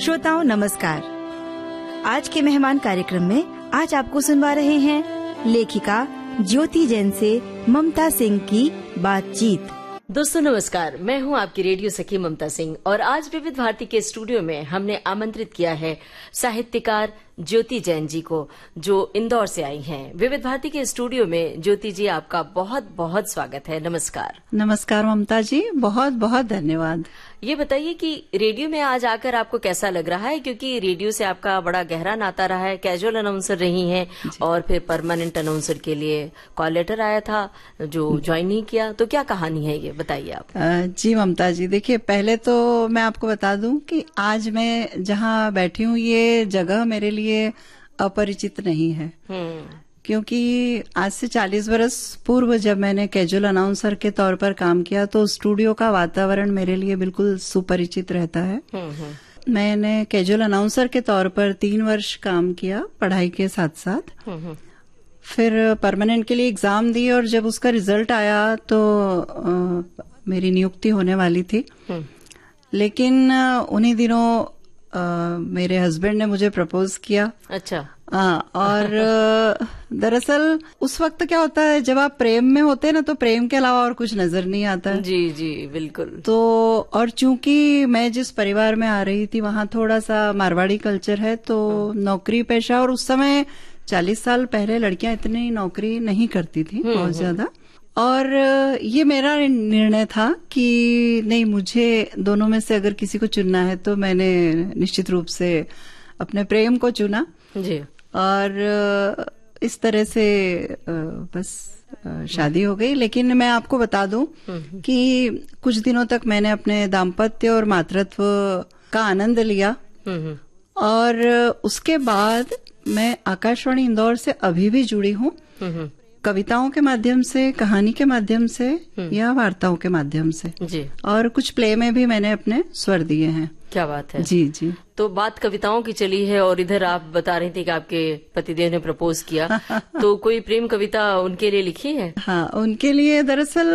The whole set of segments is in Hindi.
श्रोताओं नमस्कार। आज के मेहमान कार्यक्रम में आज आपको सुनवा रहे हैं लेखिका ज्योति जैन से ममता सिंह की बातचीत। दोस्तों नमस्कार, मैं हूं आपकी रेडियो सखी ममता सिंह और आज विविध भारती के स्टूडियो में हमने आमंत्रित किया है साहित्यकार ज्योति जैन जी को, जो इंदौर से आई हैं। विविध भारती के स्टूडियो में ज्योति जी, आपका बहुत बहुत स्वागत है। नमस्कार। नमस्कार ममता जी, बहुत बहुत धन्यवाद। ये बताइए कि रेडियो में आज आकर आपको कैसा लग रहा है, क्योंकि रेडियो से आपका बड़ा गहरा नाता रहा है। कैजुअल अनाउंसर रही हैं और फिर परमानेंट अनाउंसर के लिए कॉल लेटर आया था जो ज्वाइन नहीं किया, तो क्या कहानी है ये बताइए आप। जी ममता जी, देखिए पहले तो मैं आपको बता दूं कि आज मैं जहां बैठी हूं ये जगह मेरे लिए अपरिचित नहीं है, क्योंकि आज से 40 वर्ष पूर्व जब मैंने कैजुअल अनाउंसर के तौर पर काम किया तो स्टूडियो का वातावरण मेरे लिए बिल्कुल सुपरिचित रहता है। मैंने कैजुअल अनाउंसर के तौर पर 3 वर्ष काम किया पढ़ाई के साथ साथ। फिर परमानेंट के लिए एग्जाम दी और जब उसका रिजल्ट आया तो मेरी नियुक्ति होने वाली थी, लेकिन उन्हीं दिनों मेरे हस्बैंड ने मुझे प्रपोज किया। अच्छा। और दरअसल उस वक्त क्या होता है, जब आप प्रेम में होते हैं ना तो प्रेम के अलावा और कुछ नजर नहीं आता है। जी जी बिल्कुल। तो और चूंकि मैं जिस परिवार में आ रही थी वहां थोड़ा सा मारवाड़ी कल्चर है, तो नौकरी पेशा, और उस समय 40 साल पहले लड़कियां इतनी नौकरी नहीं करती थी बहुत ज्यादा। और ये मेरा निर्णय था कि नहीं, मुझे दोनों में से अगर किसी को चुनना है तो मैंने निश्चित रूप से अपने प्रेम को चुना जी। और इस तरह से बस शादी हो गई। लेकिन मैं आपको बता दूं कि कुछ दिनों तक मैंने अपने दाम्पत्य और मातृत्व का आनंद लिया, और उसके बाद मैं आकाशवाणी इंदौर से अभी भी जुड़ी हूँ, कविताओं के माध्यम से, कहानी के माध्यम से या वार्ताओं के माध्यम से जी। और कुछ प्ले में भी मैंने अपने स्वर दिए हैं। क्या बात है। जी जी। तो बात कविताओं की चली है और इधर आप बता रही थी कि आपके पतिदेव ने प्रपोज किया तो कोई प्रेम कविता उनके लिए लिखी है? हाँ, उनके लिए दरअसल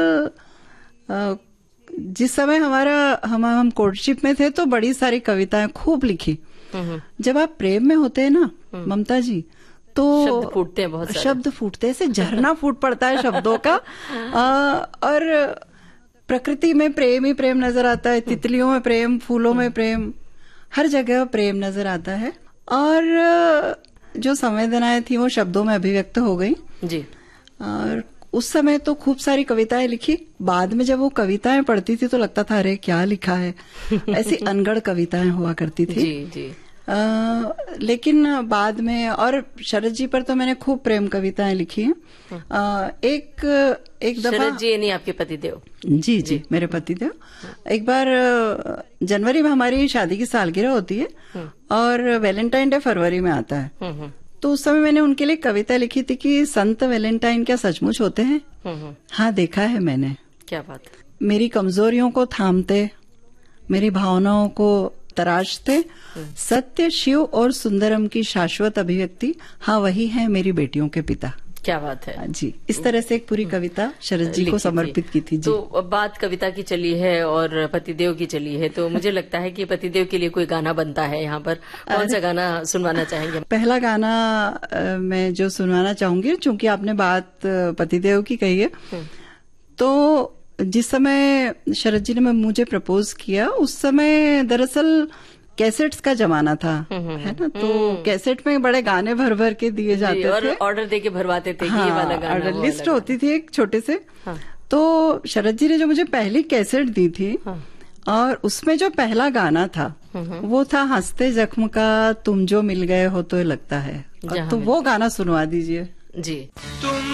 जिस समय हम कोर्टशिप में थे तो बड़ी सारी कविताएं खूब लिखी। जब आप प्रेम में होते हैं ना ममता जी, तो शब्द फूटते हैं, बहुत सारे शब्द फूटते हैं, ऐसे झरना फूट पड़ता है शब्दों का। और प्रकृति में प्रेम ही प्रेम नजर आता है, तितलियों में प्रेम, फूलों में प्रेम, हर जगह प्रेम नजर आता है। और जो संवेदनाएं थी वो शब्दों में अभिव्यक्त हो गई जी। और उस समय तो खूब सारी कविताएं लिखी। बाद में जब वो कविताएं पढ़ती थी तो लगता था अरे क्या लिखा है, ऐसी अनगढ़ कविताएं हुआ करती थी जी जी। लेकिन बाद में, और शरद जी पर तो मैंने खूब प्रेम कविताएं लिखी हैं। एक दफा शरद जी नहीं आपके पतिदेव? जी जी, मेरे पतिदेव। एक बार जनवरी में हमारी शादी की सालगिरह होती है और वैलेंटाइन डे फरवरी में आता है, तो उस समय मैंने उनके लिए कविता लिखी थी कि संत वैलेंटाइन क्या सचमुच होते हैं? हाँ, देखा है मैंने। क्या बात। मेरी कमजोरियों को थामते, मेरी भावनाओं को तराशते, सत्य, शिव और सुंदरम की शाश्वत अभिव्यक्ति, हाँ वही है मेरी बेटियों के पिता। क्या बात है जी। इस तरह से एक पूरी कविता शरद जी को समर्पित की थी जी। तो अब बात कविता की चली है और पतिदेव की चली है, तो मुझे लगता है कि पतिदेव के लिए कोई गाना बनता है यहाँ पर। कौन सा गाना सुनवाना चाहेंगे? पहला गाना मैं जो सुनवाना चाहूंगी, चूंकि आपने बात पतिदेव की कही है, तो जिस समय शरद जी ने मुझे प्रपोज किया उस समय दरअसल कैसेट्स का जमाना था, है ना, तो कैसेट में बड़े गाने भर भर के दिए जाते और थे, ऑर्डर देके भरवाते थे। हाँ, ये वाला गाना, ऑर्डर लिस्ट होती थी एक छोटे से। हाँ। तो शरद जी ने जो मुझे पहली कैसेट दी थी, हाँ। और उसमें जो पहला गाना था वो था हंसते जख्म का तुम जो मिल गए हो तो लगता है, तो वो गाना सुनवा दीजिए जी।